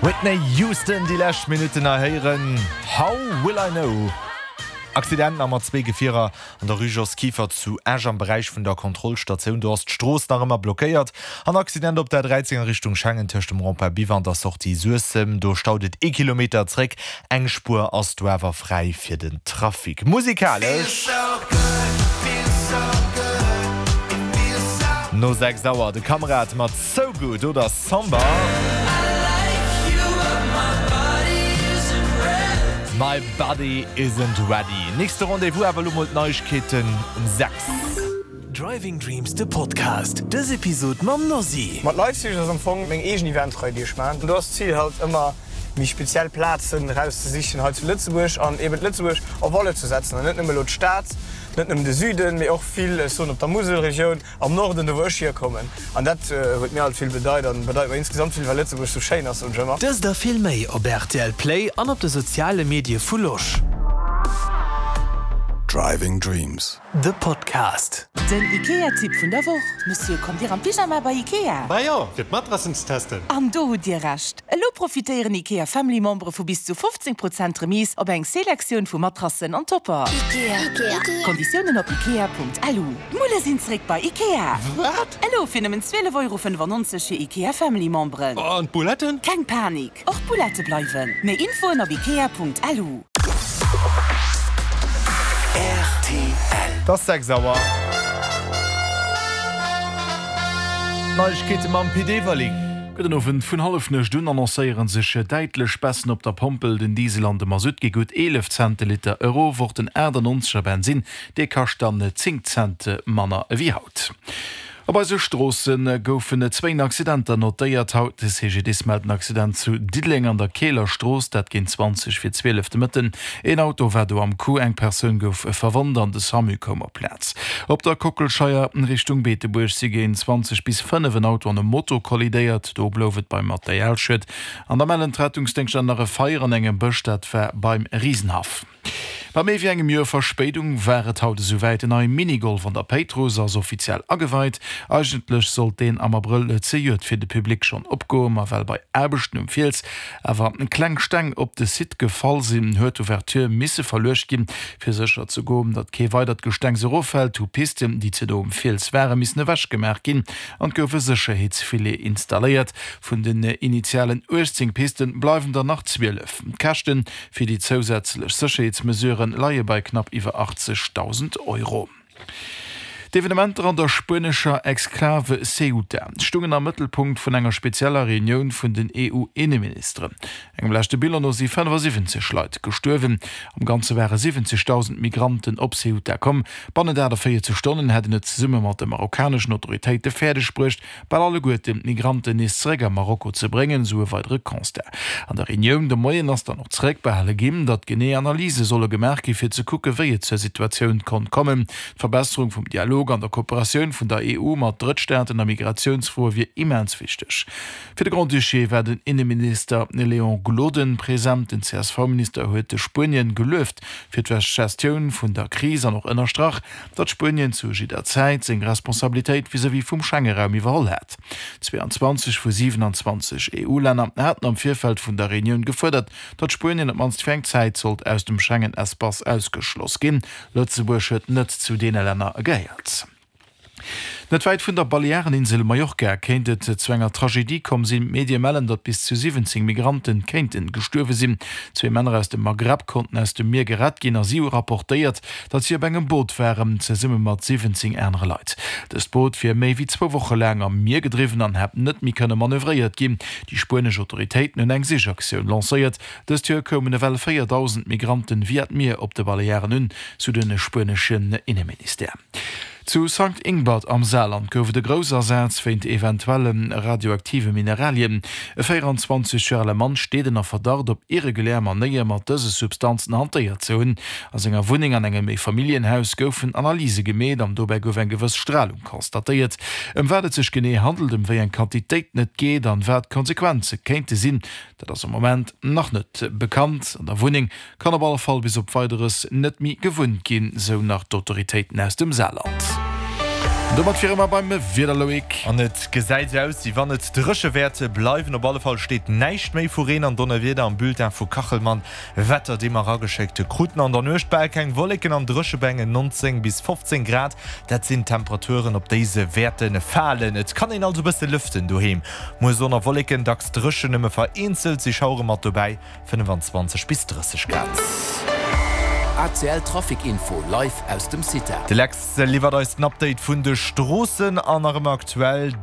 Whitney Houston die Minuten erheieren How will I know? Accident am 2 Gefierer an der Rügers Kiefer zu Äger am Bereich vun der Kontrollstation. Du hast Stroß nach immer blockiert. An Accident op der 13 Richtung Schengen töcht dem Romper Bivan der Sortie Süsem. Du staudet Kilometer Zreck. Engspur as duwer frei fir den Trafik. Musikalisch. No 6 Dauer de Kamerad mat so gut oder Samba. My body isn't ready. Nächste Rendezvous aber mit Neuigkeiten 6. Driving Dreams, der Podcast. Das Episode mit Nossi. Mit Leipzig ist am Anfang mein eigenes Event durchgemacht. Und das Ziel halt immer, mich speziell Plätze rauszusichern, halt zu Lützeburg und eben Lützeburg auf Wolle zu setzen. Und nicht nur in der Stadt, nicht nur im Süden, aber auch viel so in der Moselregion, am Norden der Wurst hier kommen. Und das wird mir halt viel bedeuten. Und bedeutet mir insgesamt viel, weil Lützeburg so schön ist und schon mal. Das ist der Film auf RTL Play und auf den sozialen Medien Fulosch. Driving Dreams, the Podcast. Den IKEA-Tipp von der Woche. Monsieur, kommt ihr am Pyjama bei IKEA? Na ja, wird Matratzen testen. Am du dir recht. Lo profitieren IKEA-Family-Member von bis zu 15% Remise auf eine Selektion von Matratzen und Topper. IKEA. Konditionen auf IKEA.lu. Mulle sind zurück bei IKEA. Was? Hallo, finden 12,95 € für IKEA-Family-Member. Und Buletten? Kein Panik. Auch Bulette bleiben. Mehr Info auf IKEA.lu. RTL. Das 6 Sauer. Neuigkeiten am PD-Verling. Gëtten vun halfne Stunde annoncéieren sech deitlech Bessen op der Pompel den Dieselande mar Süd gegut 11 Centiliter Euro wo den Äder 90er Benzin, de kacht dann 10 Cent Manner wie haut. Aber so Strossen goufen 2 Accidenter notéiert haut des CGD-melden Accident zu Didling an der Kehlerstroß, dat gin 20 fir 12 Mitten. Ein Auto war do am Kuh eng Person gouf verwandern de Samykommerplatz. Op der Kockelscheier in Richtung Beeteburg sie gehen 20 bis 5 Auto an dem Motto kollidéiert, do blowet beim Materialschritt. An der Mellenrettungsdenkst an der Feier an engem Böstadt war beim Riesenhaf. Bei méi wie engem Joer Verspätung wäret haut soweit en ein Minigolf an der Petros als offiziell aweit. Eigentlech soll den am April zeet fir de Publikum schon opgoen, a well bei Erbechten Fils awer en Klengsteng op de Sit gefall sinn huet Ouverture misse verlecht gin, fir secher zu goen, dat ke weitert Gesteng se rofeld to Pisten, die ze do Fils wäre missne wäsch gemerk gin an goufe Sicherheitsfile installiert. Vun den initialen 18 Pisten bleiwen der nach 12. Kächten fir die zusätzlech Sicherheitsmesuren Laie bei knapp iwwer 80.000 €. D'Evenementer an der spanischer Exklave Ceuta stungen am Mittelpunkt vun enger spezieller Reunion vun den EU-Innenministern. Engem lächte Bilder no sie 75 Leiit gestuerwen. Am ganze wäre 70.000 Migranten op Ceuta kom. Banne der 40 Stunden hätten net Summe mat de marokkanischen Autoritéite Pferde spricht, bei alle gute Migranten isräger Marokko ze bringen, so weitere Konste. An der Reunion de Moien ass dann noch zräg behalle geben, dat gene Analyse solle gemerke fir ze kucke wie zur Situation kon kommen. Verbesserung vom Dialog an der Kooperation vun der EU mat Drittstaaten der Migrationsfuhr wie immens wichtig. Für de Grand Duché werden Innenminister Leon Gloden präsent, den CSV-Minister huet Spanien gelöft fir d'Gestion vun der Krise noch ënnerstrach, dat Spanien zu jider Zeit seg Responsabiltäit wie vum Schengen-Raum iwwerall hat. 22 vu 27 EU-Länder hätten am Vierfeld vun der Reunion gefordert, dat Spanien op Manstfängzeit sollt aus dem Schengen-Espace ausgeschloss gin. Lützeburg huet net zu dee Länder geiert. Net weit vun der Baleareninsel Mallorca erkenntet zwnger Tragedie kom sinn Medienmellen, dat bis zu 17 Migranten kenten gestuerwe sinn. 2 Männer aus dem Maghreb konnten aus dem Meer gerat gin as rapportéiert, dat sie op engem Boot wären ze simme mat 17 Äre Leiit. Das Boot fir méi wie 2 Wochen lang am Meer gedriven an heb net mi könne manövriert gin. Die spanische Autoritäten hun eng Sichaktion lanciert, des Tür kommen well 4.000 Migranten wie Meer op de Balearen hun zu den spanischen Innenminister. Zu St. Ingbert am Saarland goufe de grosser Satz fir eventuellen radioaktive Mineralien. E 24-jährige Mann steht in der Verdacht op irregulär Manier mat dëse Substanzen hantiert zu hunn. As enger Wuning an engem Familienhaus goufen Analyse gemet, am dobei gouf en gewëss Strahlung konstatiert. Werdet sech gené handelt wéi en Quantitéit net geht, an wär Konsequenze kéinte sinn, dat ass am Moment noch net bekannt. An der Wuning kann op aller Fall bis op weiteres net mi gewunnt gin, so nach d'Autoritéiten aus dem Saarland. Firma beim Wiederloik. An net gesäit aus, wie wann et dresche Werte bleiwen op alle Fall steht neicht méi Foren an Donner wieder am Bulletin vu Kachelmann Wetter demar geschekte Kruten an der Nøchtberg eng Wolken an Drschebänge 19 bis 15 Grad, dat sinn Temperaturen op diese Werten fallen. Et kann en also beste lüften du hem. Mo sonner Wolken dacks Drschen ëmme vereinzelt sich haure mat vorbei 25 bis 30 Grad. ACL Trafikinfo live aus dem City. De letzte liefert als ein Update vun de Strossen an aktuell